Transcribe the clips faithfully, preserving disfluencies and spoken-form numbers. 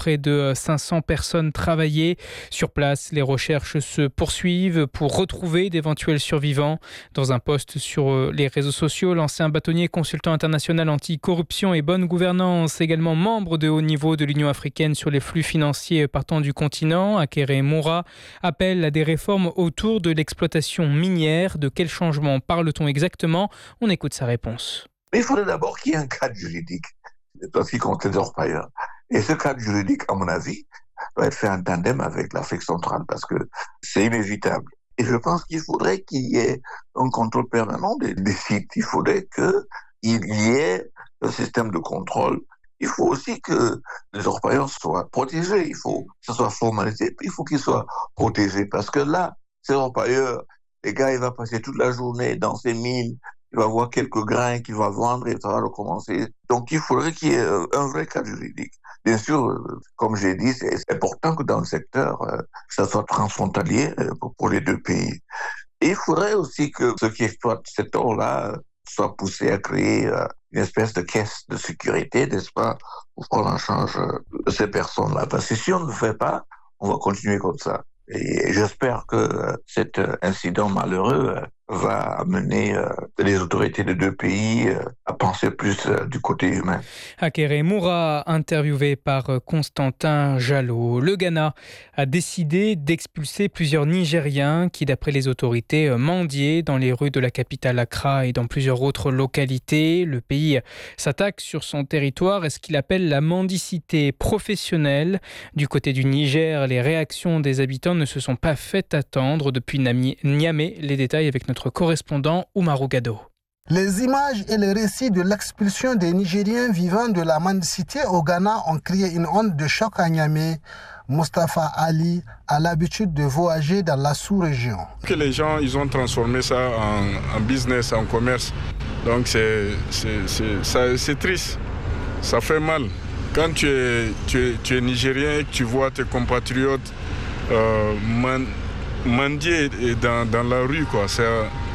Près de cinq cents personnes travaillaient. Sur place, les recherches se poursuivent pour retrouver d'éventuels survivants. Dans un post sur les réseaux sociaux, l'ancien bâtonnier consultant international anti-corruption et bonne gouvernance, également membre de haut niveau de l'Union africaine sur les flux financiers partant du continent, Akere Moura, appelle à des réformes autour de l'exploitation minière. De quel changement parle-t-on exactement ? On écoute sa réponse. Mais il faudrait d'abord qu'il y ait un cadre juridique en ce qui concerne les orpailleurs. Et ce cadre juridique, à mon avis, doit être fait en tandem avec l'Afrique centrale parce que c'est inévitable. Et je pense qu'il faudrait qu'il y ait un contrôle permanent des, des sites. Il faudrait qu'il y ait un système de contrôle. Il faut aussi que les orpailleurs soient protégés. Il faut que ce soit formalisé, puis il faut qu'ils soient protégés. Parce que là, ces orpailleurs, les gars, il va passer toute la journée dans ces mines, il va avoir quelques grains qu'il va vendre et ça va recommencer. Donc il faudrait qu'il y ait un vrai cadre juridique. Bien sûr, comme j'ai dit, c'est important que dans le secteur, ça soit transfrontalier pour les deux pays. Et il faudrait aussi que ceux qui exploitent cet or-là soient poussés à créer une espèce de caisse de sécurité, n'est-ce pas, pour prendre en charge ces personnes-là. Parce que si on ne le fait pas, on va continuer comme ça. Et j'espère que cet incident malheureux va amener les autorités des deux pays à penser plus du côté humain. Akere Moura, interviewé par Constantin Jalot. Le Ghana a décidé d'expulser plusieurs Nigériens qui, d'après les autorités, mendiaient dans les rues de la capitale Accra et dans plusieurs autres localités. Le pays s'attaque sur son territoire à ce qu'il appelle la mendicité professionnelle. Du côté du Niger, les réactions des habitants ne se sont pas faites attendre depuis Niamey. Les détails avec notre correspondant Oumarou Gado. Les images et les récits de l'expulsion des Nigériens vivant de la mendicité au Ghana ont créé une onde de choc à Niamey. Mustapha Ali a l'habitude de voyager dans la sous-région. Que les gens, ils ont transformé ça en, en business, en commerce. Donc c'est, c'est, c'est, ça, c'est triste, ça fait mal. Quand tu es, tu es, tu es Nigérien et que tu vois tes compatriotes euh, man, mendier dans, dans la rue, quoi. Ça,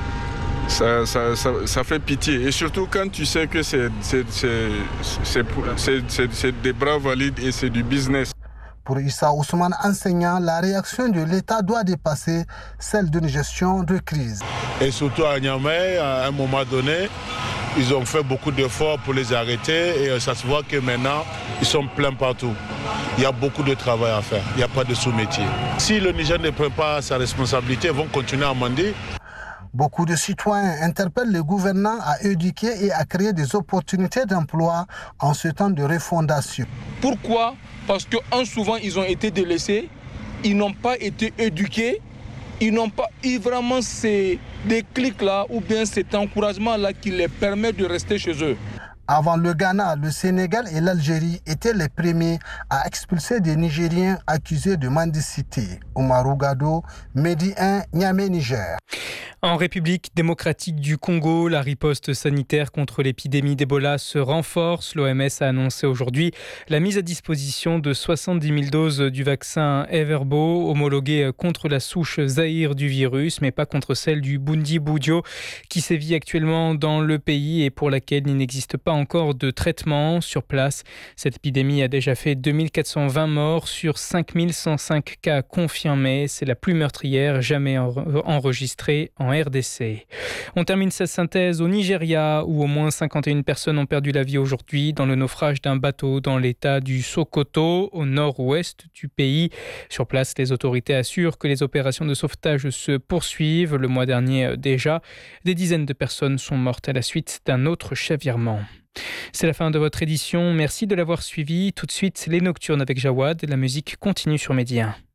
ça, ça, ça, ça fait pitié. Et surtout quand tu sais que c'est, c'est, c'est, c'est, c'est, c'est, c'est des bras valides et c'est du business. Pour Issa Ousmane, enseignant, la réaction de l'État doit dépasser celle d'une gestion de crise. Et surtout à Niamey, à un moment donné, ils ont fait beaucoup d'efforts pour les arrêter et ça se voit que maintenant, ils sont pleins partout. Il y a beaucoup de travail à faire, il n'y a pas de sous-métier. Si le Niger ne prend pas sa responsabilité, ils vont continuer à mendier. Beaucoup de citoyens interpellent le gouvernement à éduquer et à créer des opportunités d'emploi en ce temps de refondation. Pourquoi ? Parce que un, souvent, ils ont été délaissés, ils n'ont pas été éduqués, ils n'ont pas eu vraiment ces déclics-là ou bien cet encouragement-là qui les permet de rester chez eux. Avant le Ghana, le Sénégal et l'Algérie étaient les premiers à expulser des Nigériens accusés de mendicité. Oumarou Gado, Medi un, Niamey, Niger. En République démocratique du Congo, la riposte sanitaire contre l'épidémie d'Ebola se renforce. L'O M S a annoncé aujourd'hui la mise à disposition de soixante-dix mille doses du vaccin Everbo, homologué contre la souche Zaïre du virus, mais pas contre celle du Bundi-Budio, qui sévit actuellement dans le pays et pour laquelle il n'existe pas encore de traitement sur place. Cette épidémie a déjà fait deux mille quatre cent vingt morts sur cinq mille cent cinq cas confirmés. C'est la plus meurtrière jamais enregistrée en R D C. On termine cette synthèse au Nigeria où au moins cinquante et une personnes ont perdu la vie aujourd'hui dans le naufrage d'un bateau dans l'état du Sokoto au nord-ouest du pays. Sur place, les autorités assurent que les opérations de sauvetage se poursuivent. Le mois dernier déjà, des dizaines de personnes sont mortes à la suite d'un autre chavirement. C'est la fin de votre édition. Merci de l'avoir suivi. Tout de suite, les Nocturnes avec Jawad. La musique continue sur Média.